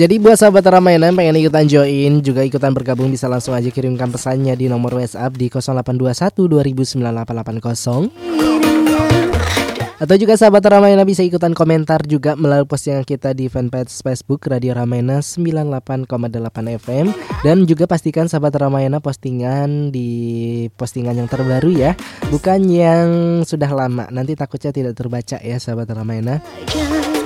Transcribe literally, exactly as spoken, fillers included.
Jadi buat sahabat Ramayana pengen ikutan join, juga ikutan bergabung, bisa langsung aja kirimkan pesannya di nomor WhatsApp di nol delapan dua satu dua nol nol sembilan delapan delapan nol. Atau juga sahabat Ramayana bisa ikutan komentar juga melalui postingan kita di fanpage Facebook Radio Ramayana sembilan puluh delapan koma delapan F M. Dan juga pastikan sahabat Ramayana postingan di postingan yang terbaru ya, bukan yang sudah lama, nanti takutnya tidak terbaca ya sahabat Ramayana.